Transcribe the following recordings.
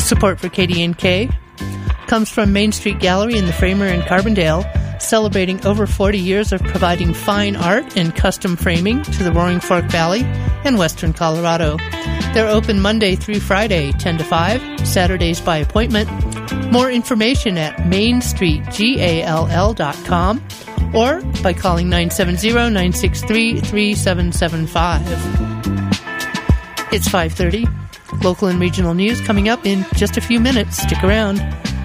Support for KDNK comes from Main Street Gallery in the Framer in Carbondale, celebrating over 40 years of providing fine art and custom framing to the Roaring Fork Valley and Western Colorado. They're open Monday through Friday, 10 to 5, Saturdays by appointment. More information at mainstreetgall.com or by calling 970-963-3775. It's 5:30. Local and regional news coming up in just a few minutes. Stick around.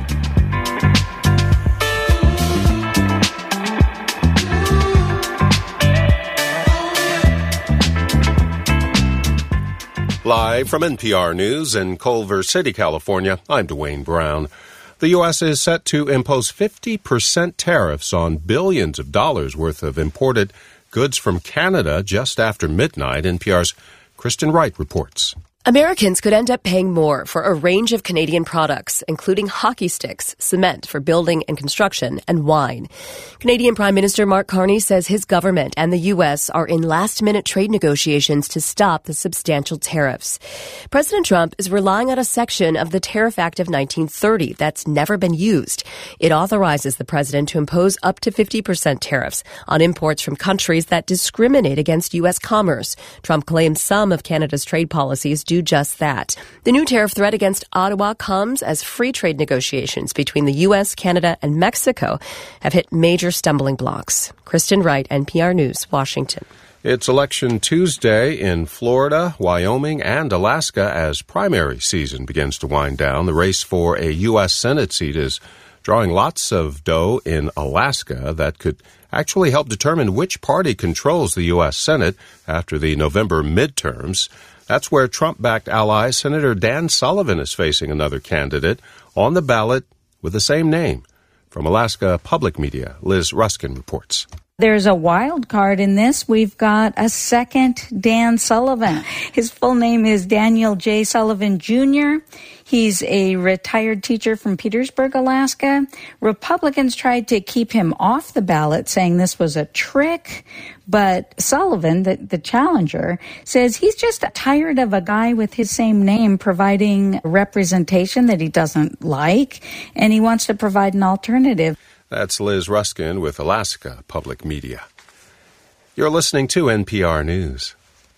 Live from NPR News in Culver City, California, I'm Dwayne Brown. The U.S. is set to impose 50% tariffs on billions of dollars worth of imported goods from Canada just after midnight. NPR's Kristen Wright reports. Americans could end up paying more for a range of Canadian products, including hockey sticks, cement for building and construction, and wine. Canadian Prime Minister Mark Carney says his government and the U.S. are in last-minute trade negotiations to stop the substantial tariffs. President Trump is relying on a section of the Tariff Act of 1930 that's never been used. It authorizes the president to impose up to 50% tariffs on imports from countries that discriminate against U.S. commerce. Trump claims some of Canada's trade policies do just that. The new tariff threat against Ottawa comes as free trade negotiations between the U.S., Canada, and Mexico have hit major stumbling blocks. Kristen Wright, NPR News, Washington. It's Election Tuesday in Florida, Wyoming, and Alaska as primary season begins to wind down. The race for a U.S. Senate seat is drawing lots of dough in Alaska that could actually help determine which party controls the U.S. Senate after the November midterms. That's where Trump-backed ally Senator Dan Sullivan is facing another candidate on the ballot with the same name. From Alaska Public Media, Liz Ruskin reports. There's a wild card in this. We've got a second Dan Sullivan. His full name is Daniel J. Sullivan, Jr. He's a retired teacher from Petersburg, Alaska. Republicans tried to keep him off the ballot, saying this was a trick. But Sullivan, the challenger, says he's just tired of a guy with his same name providing representation that he doesn't like, and he wants to provide an alternative. That's Liz Ruskin with Alaska Public Media. You're listening to NPR News.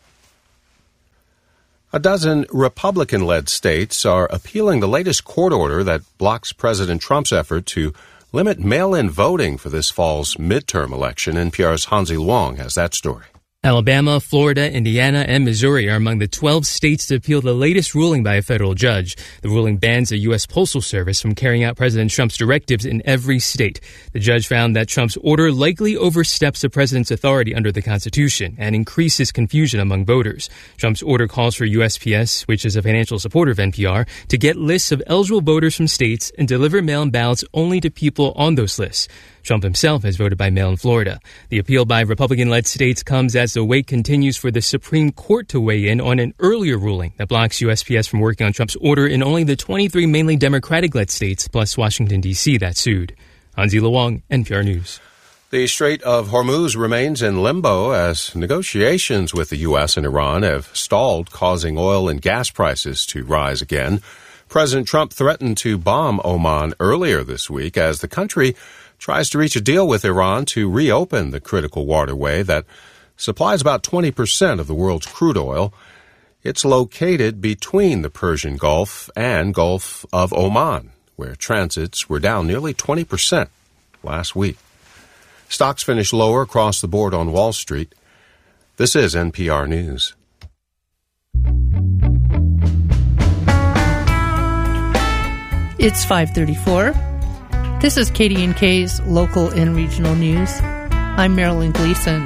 A dozen Republican-led states are appealing the latest court order that blocks President Trump's effort to limit mail-in voting for this fall's midterm election. NPR's Hansi Luong has that story. Alabama, Florida, Indiana, and Missouri are among the 12 states to appeal the latest ruling by a federal judge. The ruling bans the U.S. Postal Service from carrying out President Trump's directives in every state. The judge found that Trump's order likely oversteps the president's authority under the Constitution and increases confusion among voters. Trump's order calls for USPS, which is a financial supporter of NPR, to get lists of eligible voters from states and deliver mail-in ballots only to people on those lists. Trump himself has voted by mail in Florida. The appeal by Republican-led states comes as the wait continues for the Supreme Court to weigh in on an earlier ruling that blocks USPS from working on Trump's order in only the 23 mainly Democratic-led states, plus Washington, D.C., that sued. Hansi Luong, NPR News. The Strait of Hormuz remains in limbo as negotiations with the U.S. and Iran have stalled, causing oil and gas prices to rise again. President Trump threatened to bomb Oman earlier this week as the country tries to reach a deal with Iran to reopen the critical waterway that supplies about 20% of the world's crude oil. It's located between the Persian Gulf and Gulf of Oman, where transits were down nearly 20% last week. Stocks finished lower across the board on Wall Street. This is NPR News. It's 5:34. This is KDNK's local and regional news. I'm Marilyn Gleason.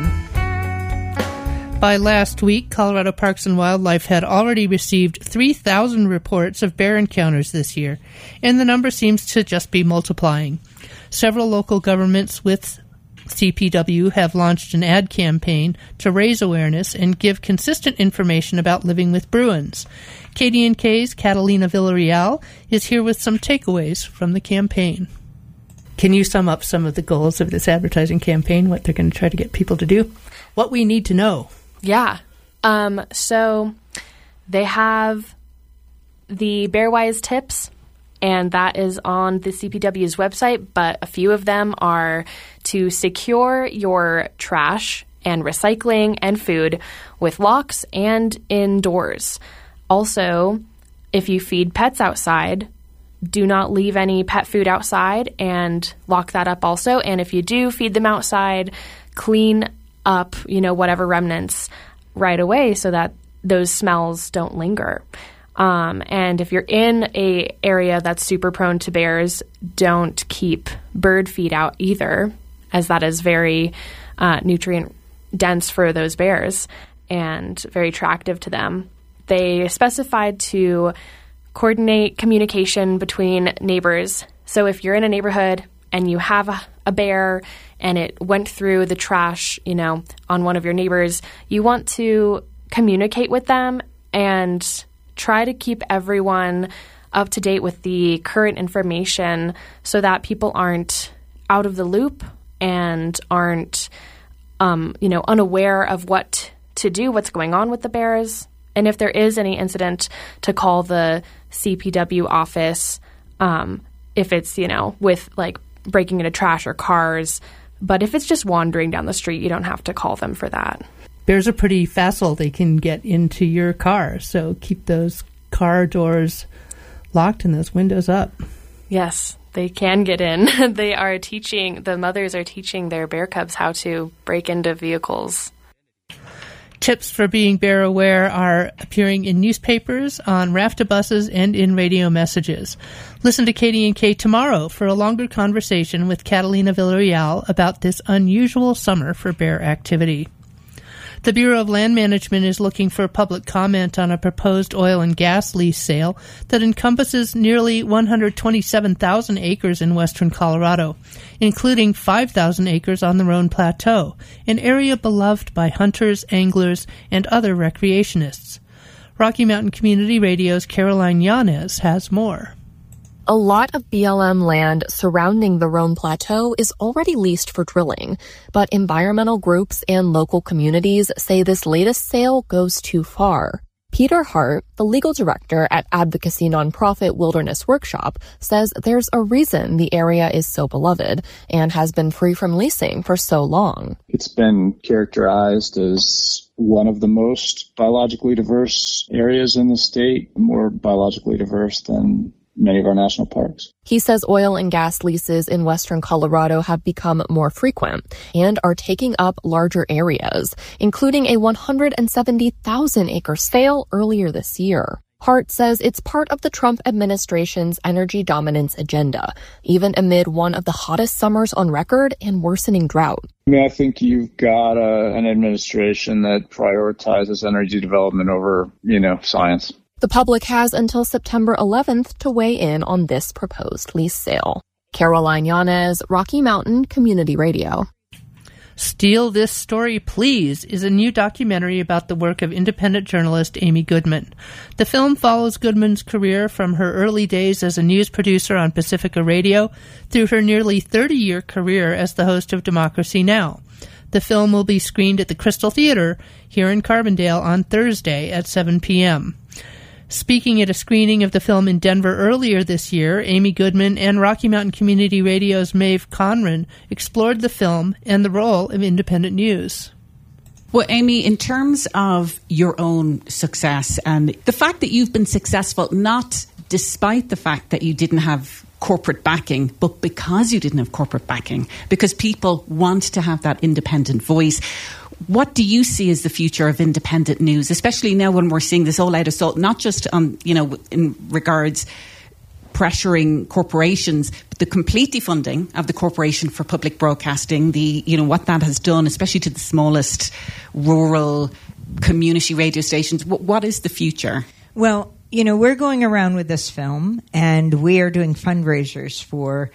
By last week, Colorado Parks and Wildlife had already received 3,000 reports of bear encounters this year, and the number seems to just be multiplying. Several local governments with CPW have launched an ad campaign to raise awareness and give consistent information about living with Bruins. KDNK's Catalina Villarreal is here with some takeaways from the campaign. Can you sum up some of the goals of this advertising campaign, what they're going to try to get people to do? What we need to know? Yeah. So they have the Bearwise tips, and that is on the CPW's website, but a few of them are to secure your trash and recycling and food with locks and indoors. Also, if you feed pets outside, do not leave any pet food outside and lock that up also. And if you do feed them outside, clean up, whatever remnants right away so that those smells don't linger. And if you're in a area that's super prone to bears, don't keep bird feed out either, as that is very nutrient dense for those bears and very attractive to them. They specified to coordinate communication between neighbors. So if you're in a neighborhood and you have a bear and it went through the trash, on one of your neighbors, you want to communicate with them and try to keep everyone up to date with the current information so that people aren't out of the loop and aren't, unaware of what to do, what's going on with the bears. And if there is any incident, to call the CPW office if it's, with like breaking into trash or cars. But if it's just wandering down the street, you don't have to call them for that. Bears are pretty facile. They can get into your car, so keep those car doors locked and those windows up. Yes, they can get in. The mothers are teaching their bear cubs how to break into vehicles. Tips for being bear aware are appearing in newspapers, on rafta buses, and in radio messages. Listen to KDNK tomorrow for a longer conversation with Catalina Villarreal about this unusual summer for bear activity. The Bureau of Land Management is looking for public comment on a proposed oil and gas lease sale that encompasses nearly 127,000 acres in western Colorado, including 5,000 acres on the Roan Plateau, an area beloved by hunters, anglers, and other recreationists. Rocky Mountain Community Radio's Caroline Yanez has more. A lot of BLM land surrounding the Roan Plateau is already leased for drilling, but environmental groups and local communities say this latest sale goes too far. Peter Hart, the legal director at advocacy nonprofit Wilderness Workshop, says there's a reason the area is so beloved and has been free from leasing for so long. It's been characterized as one of the most biologically diverse areas in the state, more biologically diverse than many of our national parks. He says oil and gas leases in western Colorado have become more frequent and are taking up larger areas, including a 170,000-acre sale earlier this year. Hart says it's part of the Trump administration's energy dominance agenda, even amid one of the hottest summers on record and worsening drought. I think you've got an administration that prioritizes energy development over, science. The public has until September 11th to weigh in on this proposed lease sale. Caroline Yanez, Rocky Mountain Community Radio. Steal This Story, Please is a new documentary about the work of independent journalist Amy Goodman. The film follows Goodman's career from her early days as a news producer on Pacifica Radio through her nearly 30-year career as the host of Democracy Now! The film will be screened at the Crystal Theater here in Carbondale on Thursday at 7 p.m. Speaking at a screening of the film in Denver earlier this year, Amy Goodman and Rocky Mountain Community Radio's Maeve Conran explored the film and the role of independent news. Well, Amy, in terms of your own success and the fact that you've been successful, not despite the fact that you didn't have corporate backing, but because you didn't have corporate backing, because people want to have that independent voice. What do you see as the future of independent news, especially now when we're seeing this all-out assault, not just on, in regards pressuring corporations, but the complete defunding of the Corporation for Public Broadcasting, what that has done, especially to the smallest rural community radio stations. What is the future? Well, we're going around with this film, and we are doing fundraisers for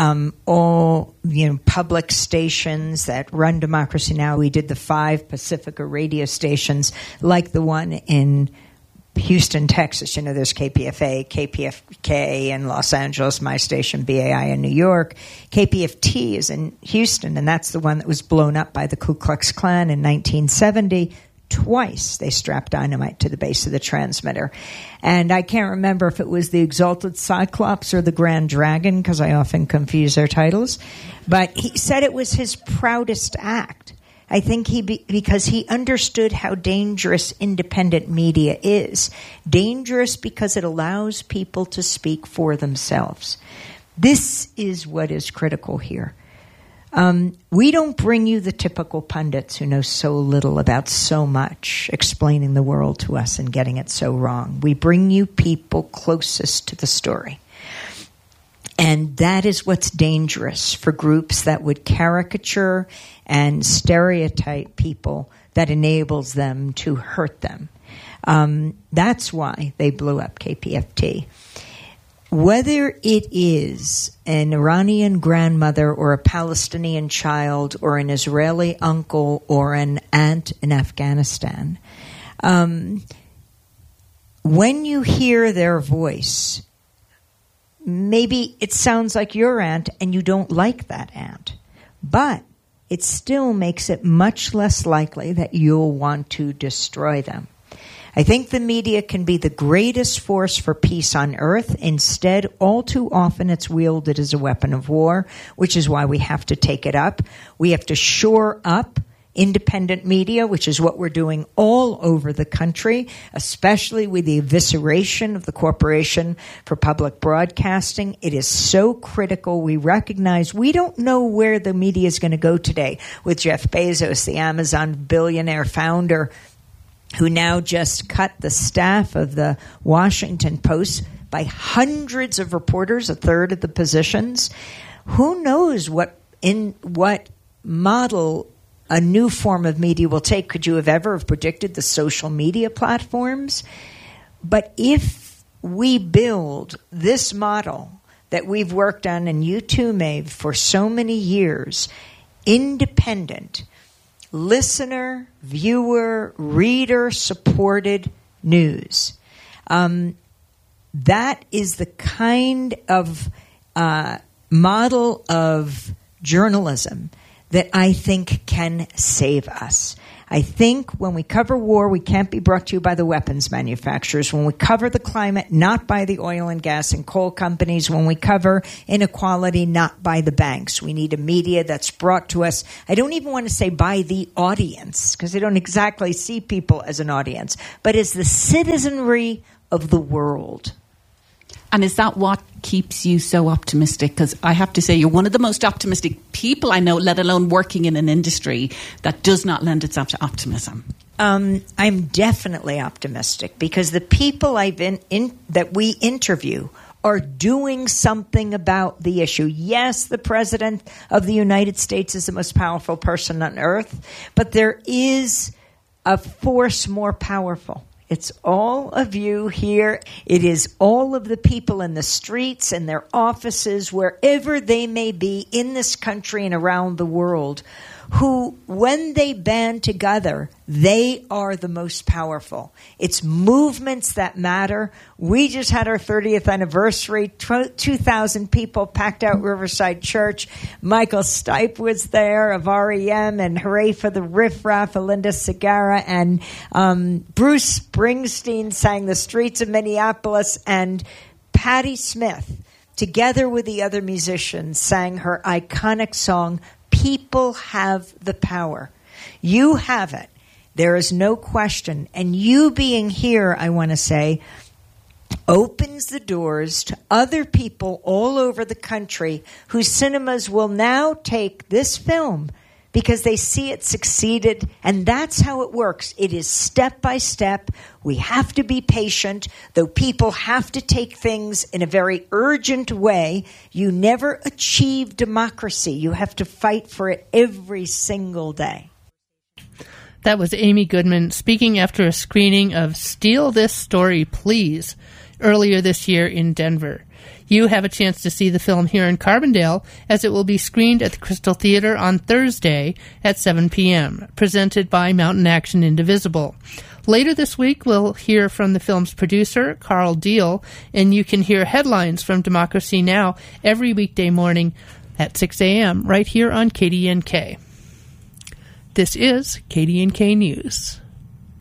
all, public stations that run Democracy Now! We did the 5 Pacifica radio stations, like the one in Houston, Texas. There's KPFA, KPFK in Los Angeles, my station, BAI in New York. KPFT is in Houston, and that's the one that was blown up by the Ku Klux Klan in 1970. twice they strapped dynamite to the base of the transmitter. And I can't remember if it was the Exalted Cyclops or the Grand Dragon, because I often confuse their titles. But he said it was his proudest act. I think because he understood how dangerous independent media is. Dangerous because it allows people to speak for themselves. This is what is critical here. We don't bring you the typical pundits who know so little about so much, explaining the world to us and getting it so wrong. We bring you people closest to the story. And that is what's dangerous for groups that would caricature and stereotype people that enables them to hurt them. That's why they blew up KPFT. Whether it is an Iranian grandmother or a Palestinian child or an Israeli uncle or an aunt in Afghanistan, when you hear their voice, maybe it sounds like your aunt and you don't like that aunt, but it still makes it much less likely that you'll want to destroy them. I think the media can be the greatest force for peace on earth. Instead, all too often it's wielded as a weapon of war, which is why we have to take it up. We have to shore up independent media, which is what we're doing all over the country, especially with the evisceration of the Corporation for Public Broadcasting. It is so critical. We recognize we don't know where the media is going to go today with Jeff Bezos, the Amazon billionaire founder, who now just cut the staff of the Washington Post by hundreds of reporters, a third of the positions. Who knows what model a new form of media will take? Could you have ever predicted the social media platforms? But if we build this model that we've worked on, and you too, Maeve, for so many years, independent, listener, viewer, reader supported news. That is the kind of model of journalism that I think can save us. I think when we cover war, we can't be brought to you by the weapons manufacturers. When we cover the climate, not by the oil and gas and coal companies. When we cover inequality, not by the banks. We need a media that's brought to us. I don't even want to say by the audience, because I don't exactly see people as an audience, but as the citizenry of the world. And is that what keeps you so optimistic? Because I have to say, you're one of the most optimistic people I know, let alone working in an industry that does not lend itself to optimism. I'm definitely optimistic because the people that we interview are doing something about the issue. Yes, the President of the United States is the most powerful person on earth, but there is a force more powerful. It's all of you here. It is all of the people in the streets and their offices, wherever they may be in this country and around the world, who, when they band together, they are the most powerful. It's movements that matter. We just had our 30th anniversary. 2,000 people packed out Riverside Church. Michael Stipe was there of REM, and Hooray for the Riff Raff, Alinda Segarra, and Bruce Springsteen sang The Streets of Minneapolis, and Patti Smith, together with the other musicians, sang her iconic song, People Have the Power. You have it. There is no question. And you being here, I want to say, opens the doors to other people all over the country whose cinemas will now take this film because they see it succeeded. And that's how it works. It is step by step. We have to be patient, though people have to take things in a very urgent way. You never achieve democracy. You have to fight for it every single day. That was Amy Goodman speaking after a screening of Steal This Story, Please, earlier this year in Denver. You have a chance to see the film here in Carbondale, as it will be screened at the Crystal Theater on Thursday at 7 p.m., presented by Mountain Action Indivisible. Later this week, we'll hear from the film's producer, Carl Deal, and you can hear headlines from Democracy Now! Every weekday morning at 6 a.m. right here on KDNK. This is KDNK News.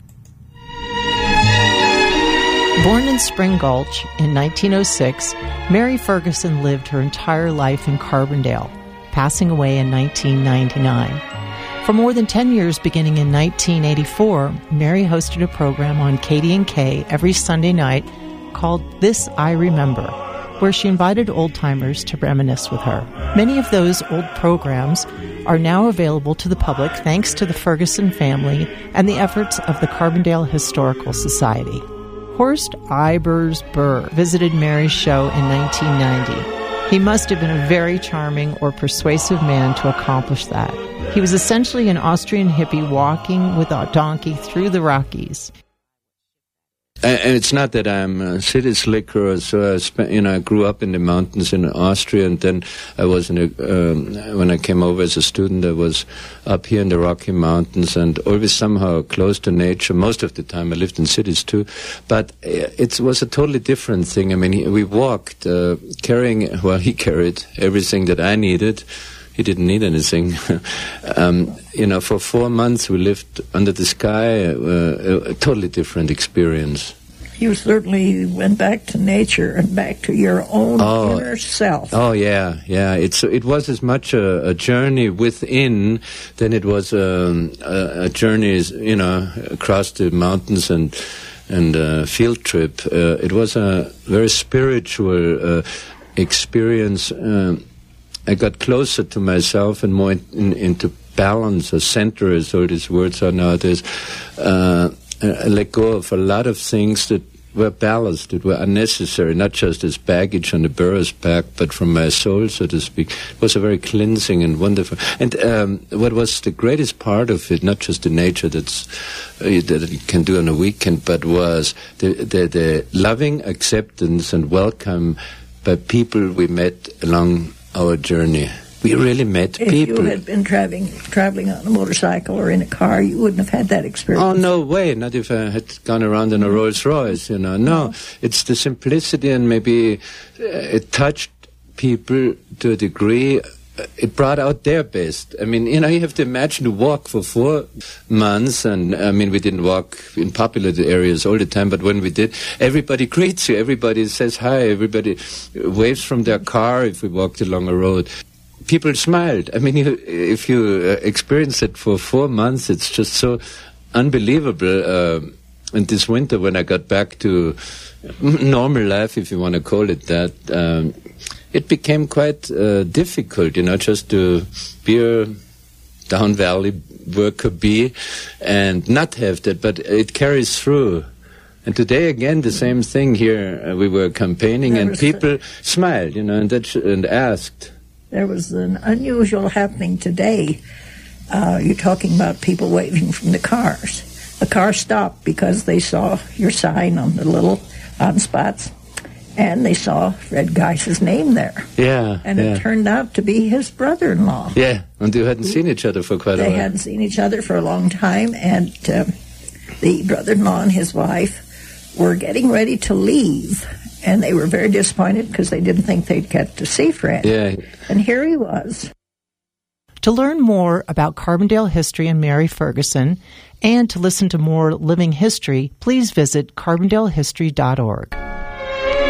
Born in Spring Gulch in 1906, Mary Ferguson lived her entire life in Carbondale, passing away in 1999. For more than 10 years, beginning in 1984, Mary hosted a program on KDNK every Sunday night called This I Remember, where she invited old-timers to reminisce with her. Many of those old programs are now available to the public thanks to the Ferguson family and the efforts of the Carbondale Historical Society. Horst Eibers Burr visited Mary's show in 1990. He must have been a very charming or persuasive man to accomplish that. He was essentially an Austrian hippie walking with a donkey through the Rockies. And it's not that I'm a city slicker or so. I grew up in the mountains in Austria, and then I was when I came over as a student, I was up here in the Rocky Mountains and always somehow close to nature. Most of the time I lived in cities too, but it was a totally different thing. I mean, we walked, he carried everything that I needed. He didn't need anything. For 4 months we lived under the sky, a totally different experience. You certainly went back to nature and back to your own inner self. Oh, yeah. It was as much a journey within than it was a journey, across the mountains and field trip. It was a very spiritual experience. I got closer to myself and more into balance or center, as all these words are nowadays. I let go of a lot of things that were ballast, that were unnecessary, not just as baggage on the bearer's back, but from my soul, so to speak. It was a very cleansing and wonderful. And what was the greatest part of it, not just the nature that you can do on a weekend, but was the loving acceptance and welcome by people we met along our journey. We really met people. If you had been traveling on a motorcycle or in a car, you wouldn't have had that experience. Oh, no way. Not if I had gone around in a Rolls Royce, No, it's the simplicity, and maybe it touched people to a degree. It brought out their best. I mean, you have to imagine to walk for 4 months, and we didn't walk in populated areas all the time, but when we did, everybody greets you, everybody says hi, everybody waves from their car if we walked along a road. People smiled. I mean, if you experience it for 4 months, it's just so unbelievable. And this winter, when I got back to normal life, if you want to call it that, it became quite difficult, just to be a down valley worker bee and not have that, but it carries through. And today again, the same thing here. We were campaigning, and people smiled, and asked. There was an unusual happening today. You're talking about people waving from the cars. The car stopped because they saw your sign on the little on spots. And they saw Fred Geiss's name there. Yeah. And it turned out to be his brother-in-law. Yeah, and they hadn't seen each other for quite a while. They hadn't seen each other for a long time, and the brother-in-law and his wife were getting ready to leave, and they were very disappointed because they didn't think they'd get to see Fred. Yeah. And here he was. To learn more about Carbondale history and Mary Ferguson, and to listen to more living history, please visit carbondalehistory.org.